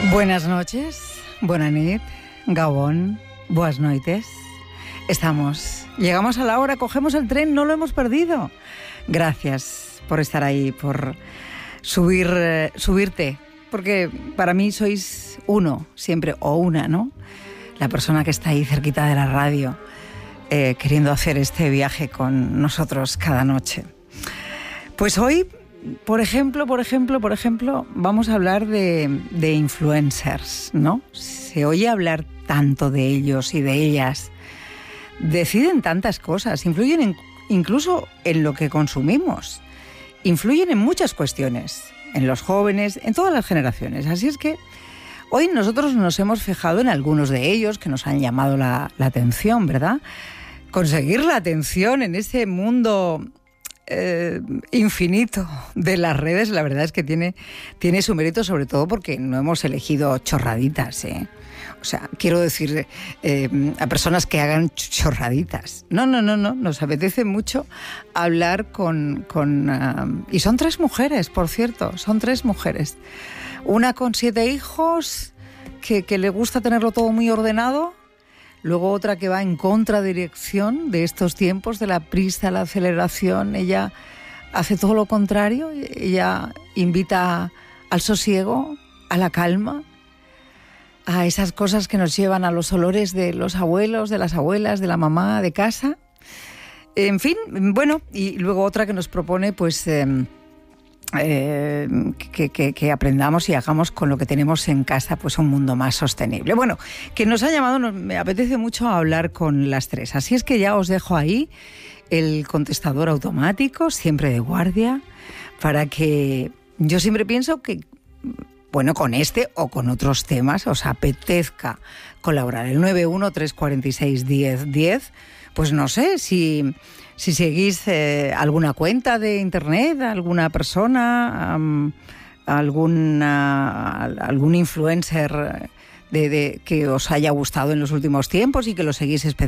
Buenas noches, buena nit, Gabón, buenas noites. Llegamos a la hora, cogemos el tren, no lo hemos perdido. Gracias por estar ahí, por subirte, porque para mí sois uno, siempre, o una, ¿no? La persona que está ahí cerquita de la radio, queriendo hacer este viaje con nosotros cada noche. Pues hoy, por ejemplo, vamos a hablar de influencers, ¿no? Se oye hablar tanto de ellos y de ellas. Deciden tantas cosas, influyen incluso en lo que consumimos. Influyen en muchas cuestiones, en los jóvenes, en todas las generaciones. Así es que hoy nosotros nos hemos fijado en algunos de ellos que nos han llamado la atención, ¿verdad? Conseguir la atención en ese mundo infinito de las redes, la verdad es que tiene su mérito, sobre todo porque no hemos elegido chorraditas, O sea, quiero decir, a personas que hagan chorraditas. No, nos apetece mucho hablar y son 3 mujeres, por cierto, son 3 mujeres. Una con 7 hijos, que le gusta tenerlo todo muy ordenado. Luego otra que va en contradirección de estos tiempos, de la prisa, la aceleración. Ella hace todo lo contrario. Ella invita al sosiego, a la calma, a esas cosas que nos llevan a los olores de los abuelos, de las abuelas, de la mamá, de casa. En fin, bueno, y luego otra que nos propone, pues, que aprendamos y hagamos con lo que tenemos en casa, pues, un mundo más sostenible. Bueno, que nos ha llamado, me apetece mucho hablar con las 3. Así es que ya os dejo ahí el contestador automático, siempre de guardia, para que yo siempre pienso que, bueno, con este o con otros temas os apetezca colaborar. El 913461010, pues no sé, si seguís alguna cuenta de internet, alguna persona, algún influencer que os haya gustado en los últimos tiempos y que lo seguís